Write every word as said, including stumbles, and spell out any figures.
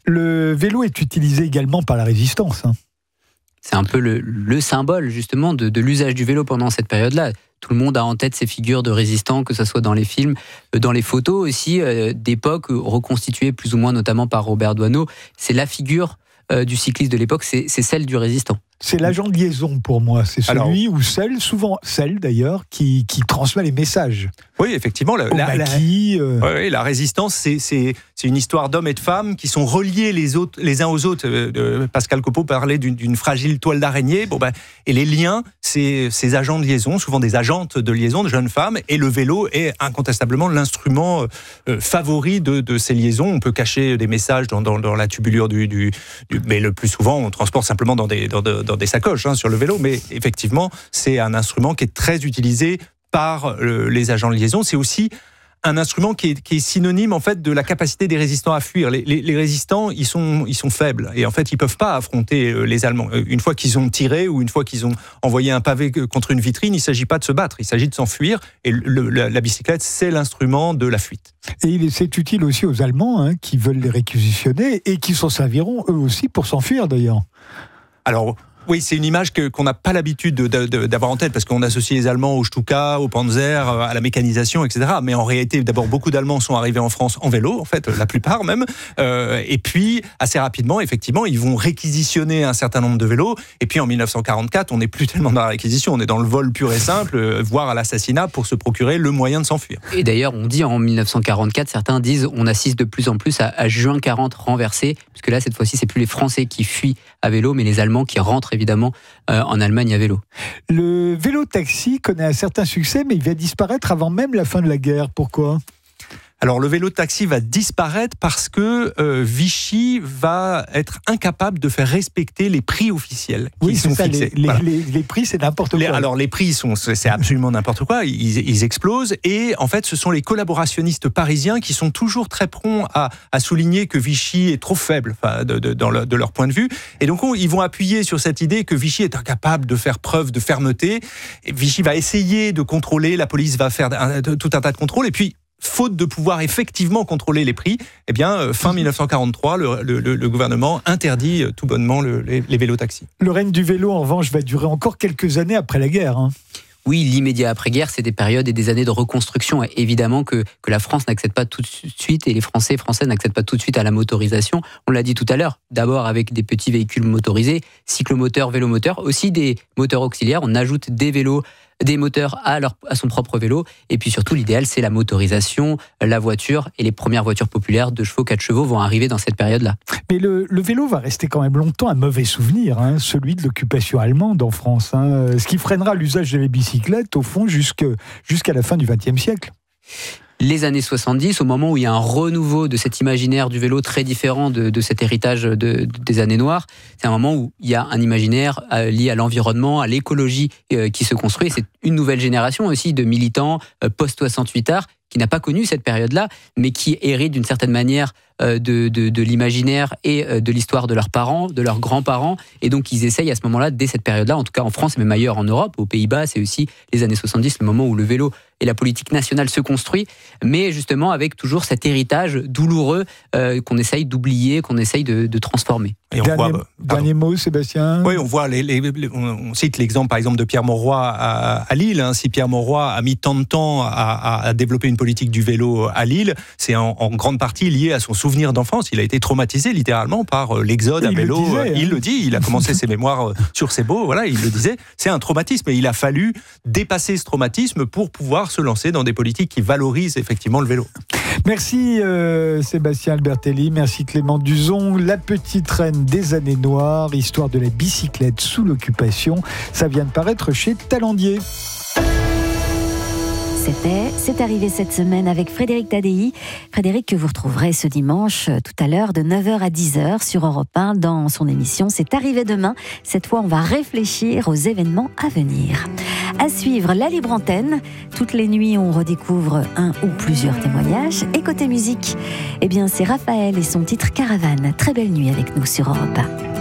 Le vélo est utilisé également par la résistance. Hein. C'est un peu le, le symbole justement de, de l'usage du vélo pendant cette période-là. Tout le monde a en tête ces figures de résistants, que ce soit dans les films, dans les photos aussi, euh, d'époque reconstituées plus ou moins notamment par Robert Doisneau. C'est la figure euh, du cycliste de l'époque, c'est, c'est celle du résistant. C'est l'agent de liaison pour moi, c'est celui Alors, ou celle, souvent celle d'ailleurs, qui, qui transmet les messages. Oui, effectivement. La, la, maquis, la, euh... oui, la résistance, c'est, c'est, c'est une histoire d'hommes et de femmes qui sont reliés les, autres, les uns aux autres. Euh, Pascal Copeau parlait d'une, d'une fragile toile d'araignée. Bon, ben, et les liens, c'est ces agents de liaison, souvent des agentes de liaison, de jeunes femmes. Et le vélo est incontestablement l'instrument euh, favori de, de ces liaisons. On peut cacher des messages dans, dans, dans la tubulure du, du, du... Mais le plus souvent, on transporte simplement dans des... Dans, dans, dans des sacoches hein, sur le vélo, mais effectivement, c'est un instrument qui est très utilisé par euh, les agents de liaison. C'est aussi un instrument qui est, qui est synonyme en fait de la capacité des résistants à fuir. Les, les, les résistants, ils sont, ils sont faibles et en fait, ils peuvent pas affronter euh, les Allemands. Une fois qu'ils ont tiré ou une fois qu'ils ont envoyé un pavé contre une vitrine, il s'agit pas de se battre, il s'agit de s'enfuir. Et le, la, la bicyclette, c'est l'instrument de la fuite. Et c'est utile aussi aux Allemands hein, qui veulent les réquisitionner et qui s'en serviront eux aussi pour s'enfuir d'ailleurs. Alors. Oui, c'est une image que, qu'on n'a pas l'habitude de, de, de, d'avoir en tête parce qu'on associe les Allemands au Stuka, au Panzer, à la mécanisation, et cetera. Mais en réalité, d'abord, beaucoup d'Allemands sont arrivés en France en vélo, en fait, la plupart même. Euh, et puis, assez rapidement, effectivement, ils vont réquisitionner un certain nombre de vélos. Et puis, en dix-neuf cent quarante-quatre, on n'est plus tellement dans la réquisition, on est dans le vol pur et simple, voire à l'assassinat pour se procurer le moyen de s'enfuir. Et d'ailleurs, on dit en dix-neuf cent quarante-quatre, certains disent on assiste de plus en plus à, à juin quarante renversé, puisque là, cette fois-ci, c'est plus les Français qui fuient à vélo, mais les Allemands qui rentrent évidemment euh, en Allemagne à vélo. Le vélo-taxi connaît un certain succès, mais il va disparaître avant même la fin de la guerre. Pourquoi ? Alors le vélo-taxi va disparaître parce que euh, Vichy va être incapable de faire respecter les prix officiels qui oui, sont c'est ça, fixés. Les, voilà. les, les prix, c'est n'importe quoi. Les, alors les prix, sont, c'est absolument n'importe quoi, ils, ils explosent et en fait ce sont les collaborationnistes parisiens qui sont toujours très prompts à, à souligner que Vichy est trop faible enfin, de, de, dans le, de leur point de vue. Et donc on, ils vont appuyer sur cette idée que Vichy est incapable de faire preuve de fermeté. Et Vichy va essayer de contrôler, la police va faire un, tout un tas de contrôles et puis faute de pouvoir effectivement contrôler les prix, eh bien, fin dix-neuf cent quarante-trois, le, le, le gouvernement interdit tout bonnement le, les, les vélos-taxis. Le règne du vélo, en revanche, va durer encore quelques années après la guerre. Hein. Oui, l'immédiat après-guerre, c'est des périodes et des années de reconstruction. Et évidemment que, que la France n'accède pas tout de suite, et les Français et Français n'accèdent pas tout de suite à la motorisation. On l'a dit tout à l'heure, d'abord avec des petits véhicules motorisés, cyclomoteurs, vélomoteurs, aussi des moteurs auxiliaires. On ajoute des vélos, des moteurs à, leur, à son propre vélo. Et puis surtout, l'idéal, c'est la motorisation, la voiture. Et les premières voitures populaires, deux chevaux, quatre chevaux, vont arriver dans cette période-là. Mais le, le vélo va rester quand même longtemps un mauvais souvenir, hein, celui de l'occupation allemande en France. Hein, ce qui freinera l'usage de la bicyclette, au fond, jusque, jusqu'à la fin du vingtième siècle. Les années soixante-dix, au moment où il y a un renouveau de cet imaginaire du vélo très différent de, de cet héritage de, de, des années noires, c'est un moment où il y a un imaginaire euh, lié à l'environnement, à l'écologie euh, qui se construit. C'est une nouvelle génération aussi de militants euh, post-soixante-huit ards qui n'a pas connu cette période-là, mais qui hérite d'une certaine manière euh, de, de, de l'imaginaire et euh, de l'histoire de leurs parents, de leurs grands-parents. Et donc, ils essayent à ce moment-là, dès cette période-là, en tout cas en France et même ailleurs en Europe, aux Pays-Bas, c'est aussi les années soixante-dix, le moment où le vélo et la politique nationale se construit, mais justement avec toujours cet héritage douloureux euh, qu'on essaye d'oublier, qu'on essaye de, de transformer. Et on dernier, voit, dernier mot, Sébastien. Oui, on voit, les, les, les, on cite l'exemple par exemple de Pierre Mauroy à, à Lille. Hein. Si Pierre Mauroy a mis tant de temps à, à, à développer une politique du vélo à Lille, c'est en, en grande partie lié à son souvenir d'enfance. Il a été traumatisé littéralement par l'exode à il vélo. Le disait, hein. Il le dit, il a commencé ses mémoires sur ses beaux, voilà, il le disait. C'est un traumatisme et il a fallu dépasser ce traumatisme pour pouvoir se lancer dans des politiques qui valorisent effectivement le vélo. Merci euh, Sébastien Albertelli, merci Clément Duzon. La petite reine des années noires, histoire de la bicyclette sous l'occupation, ça vient de paraître chez Talendier. C'était C'est arrivé cette semaine avec Frédéric Tadei. Frédéric que vous retrouverez ce dimanche tout à l'heure de neuf heures à dix heures sur Europe un dans son émission C'est arrivé demain. Cette fois, on va réfléchir aux événements à venir. À suivre, la libre antenne. Toutes les nuits, on redécouvre un ou plusieurs témoignages. Et côté musique, eh bien, c'est Raphaël et son titre Caravane. Très belle nuit avec nous sur Europe un.